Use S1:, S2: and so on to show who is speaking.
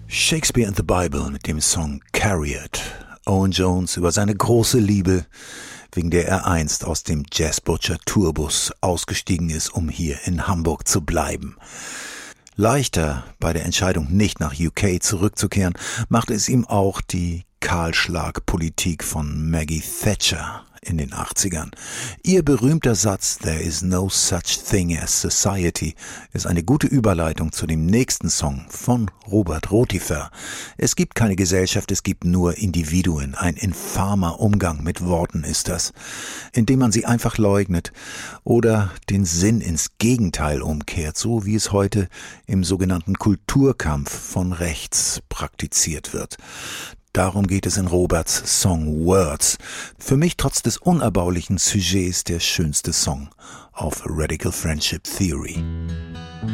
S1: Shakespeare in the Bible mit dem Song Carry It. Owen Jones über seine große Liebe, wegen der er einst aus dem Jazz Butcher Tourbus ausgestiegen ist, um hier in Hamburg zu bleiben. Leichter bei der Entscheidung, nicht nach UK zurückzukehren, machte es ihm auch die Kahlschlagpolitik von Maggie Thatcher in den 80ern. Ihr berühmter Satz "There is no such thing as society" ist eine gute Überleitung zu dem nächsten Song von Robert Rotifer. Es gibt keine Gesellschaft, es gibt nur Individuen. Ein infamer Umgang mit Worten ist das, indem man sie einfach leugnet oder den Sinn ins Gegenteil umkehrt, so wie es heute im sogenannten Kulturkampf von rechts praktiziert wird. Darum geht es in Roberts Song Words. Für mich trotz des unerbaulichen Sujets der schönste Song auf Radical Friendship Theory.